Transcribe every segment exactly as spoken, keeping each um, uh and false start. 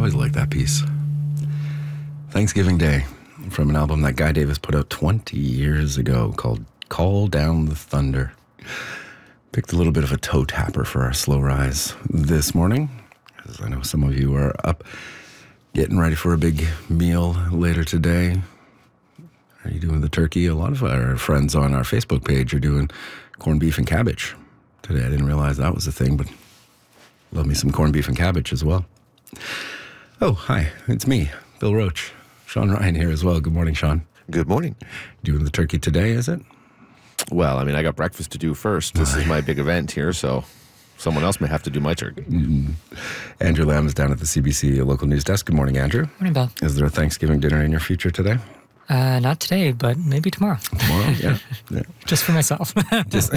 always like that piece. Thanksgiving Day, from an album that Guy Davis put out twenty years ago called Call Down the Thunder. Picked a little bit of a toe tapper for our slow rise this morning, because I know some of you are up getting ready for a big meal later today. Are you doing the turkey? A lot of our friends on our Facebook page are doing corned beef and cabbage today. I didn't realize that was a thing, but love me some corned beef and cabbage as well. Oh, hi, it's me, Bill Roach. Sean Ryan here as well. Good morning, Sean. Good morning. Doing the turkey today, is it? Well, I mean, I got breakfast to do first. This is my big event here, so someone else may have to do my turkey. Mm. Andrew Lamb is down at the C B C local news desk. Good morning, Andrew. Morning, Bill. Is there a Thanksgiving dinner in your future today? Uh, not today, but maybe tomorrow. Tomorrow, yeah. yeah. Just for myself. Just,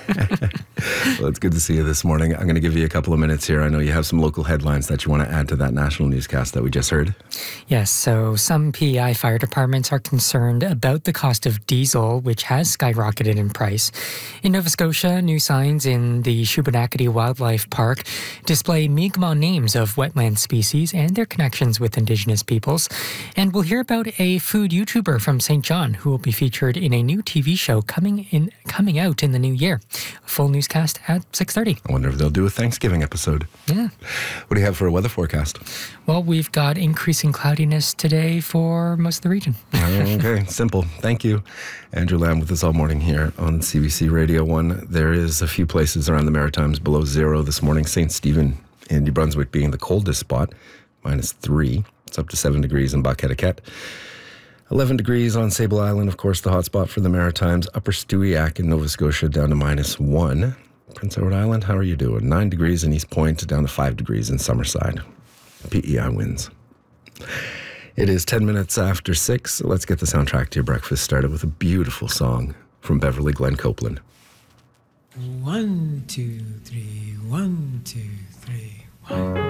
well, it's good to see you this morning. I'm going to give you a couple of minutes here. I know you have some local headlines that you want to add to that national newscast that we just heard. Yes, so some P E I fire departments are concerned about the cost of diesel, which has skyrocketed in price. In Nova Scotia, new signs in the Shubenacadie Wildlife Park display Mi'kmaq names of wetland species and their connections with Indigenous peoples. And we'll hear about a food YouTuber from Saint John who will be featured in a new T V show coming in coming out in the new year. A full newscast at six thirty. I wonder if they'll do a Thanksgiving episode. Yeah. What do you have for a weather forecast? Well, we've got increasing cloudiness today for most of the region. Okay, simple. Thank you. Andrew Lamb with us all morning here on C B C Radio one. There is a few places around the Maritimes below zero this morning. Saint Stephen in New Brunswick being the coldest spot, minus three. It's up to seven degrees in Bas-Etiquette. eleven degrees on Sable Island, of course, the hot spot for the Maritimes. Upper Stewiacke in Nova Scotia down to minus one. Prince Edward Island, how are you doing? Nine degrees in East Point, down to five degrees in Summerside. P E I wins. It is ten minutes after six. So let's get the soundtrack to your breakfast started with a beautiful song from Beverly Glenn Copeland. One, two, three, one, two, three, one.